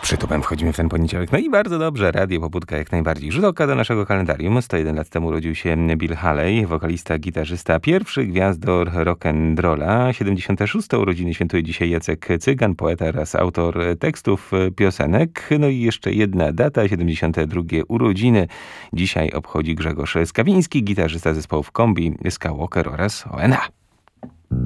Przytupem wchodzimy w ten poniedziałek. No i bardzo dobrze, Radio Pobudka jak najbardziej. Rzut oka do naszego kalendarium. 101 lat temu urodził się Bill Haley, wokalista, gitarzysta, pierwszy gwiazdor rock'n'rolla. 76. urodziny świętuje dzisiaj Jacek Cygan, poeta oraz autor tekstów piosenek. No i jeszcze jedna data, 72. urodziny. Dzisiaj obchodzi Grzegorz Skawiński, gitarzysta zespołów Kombi, Skywalker oraz ONA.